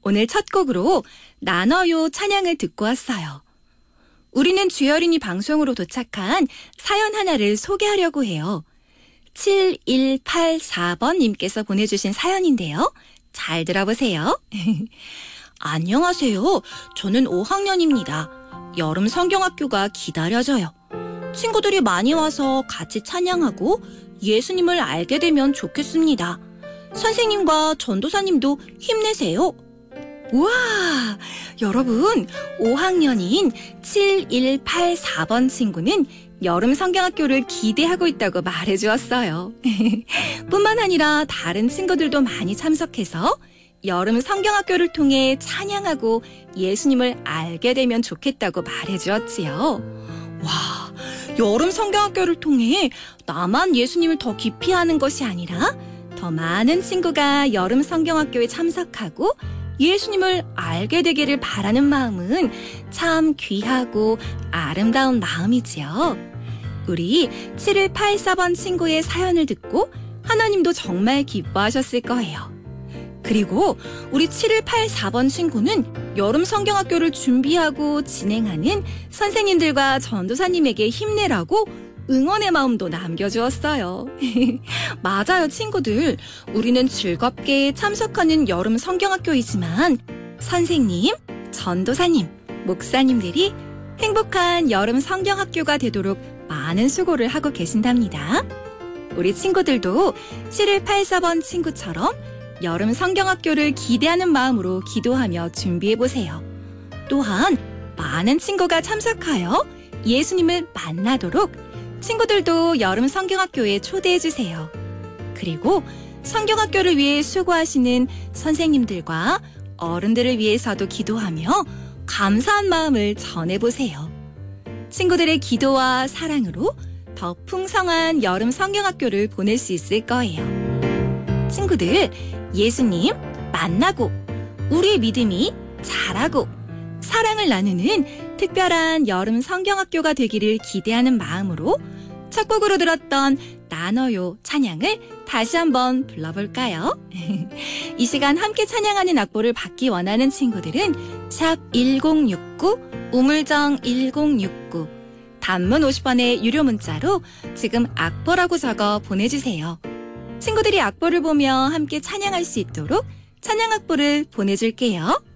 오늘 첫 곡으로 나눠요 찬양을 듣고 왔어요. 우리는 주여린이 방송으로 도착한 사연 하나를 소개하려고 해요. 7184번님께서 보내주신 사연인데요. 잘 들어보세요. 안녕하세요. 저는 5학년입니다. 여름 성경학교가 기다려져요. 친구들이 많이 와서 같이 찬양하고 예수님을 알게 되면 좋겠습니다. 선생님과 전도사님도 힘내세요. 우와! 여러분, 5학년인 7184번 친구는 여름 성경학교를 기대하고 있다고 말해주었어요. 뿐만 아니라 다른 친구들도 많이 참석해서 여름 성경학교를 통해 찬양하고 예수님을 알게 되면 좋겠다고 말해주었지요. 와, 여름 성경학교를 통해 나만 예수님을 더 깊이 아는 것이 아니라 더 많은 친구가 여름 성경학교에 참석하고 예수님을 알게 되기를 바라는 마음은 참 귀하고 아름다운 마음이지요. 우리 7184번 친구의 사연을 듣고 하나님도 정말 기뻐하셨을 거예요. 그리고 우리 7184번 친구는 여름 성경학교를 준비하고 진행하는 선생님들과 전도사님에게 힘내라고 응원의 마음도 남겨주었어요. 맞아요, 친구들. 우리는 즐겁게 참석하는 여름 성경학교이지만 선생님, 전도사님, 목사님들이 행복한 여름 성경학교가 되도록 많은 수고를 하고 계신답니다. 우리 친구들도 7184번 친구처럼 여름 성경학교를 기대하는 마음으로 기도하며 준비해보세요. 또한 많은 친구가 참석하여 예수님을 만나도록 친구들도 여름 성경학교에 초대해주세요. 그리고 성경학교를 위해 수고하시는 선생님들과 어른들을 위해서도 기도하며 감사한 마음을 전해보세요. 친구들의 기도와 사랑으로 더 풍성한 여름 성경학교를 보낼 수 있을 거예요. 친구들, 예수님 만나고 우리의 믿음이 자라고 사랑을 나누는 특별한 여름 성경학교가 되기를 기대하는 마음으로 첫 곡으로 들었던 나눠요 찬양을 다시 한번 불러볼까요? 이 시간 함께 찬양하는 악보를 받기 원하는 친구들은 샵 1069 우물정 1069 단문 50원의 유료 문자로 지금 악보라고 적어 보내주세요. 친구들이 악보를 보며 함께 찬양할 수 있도록 찬양 악보를 보내줄게요.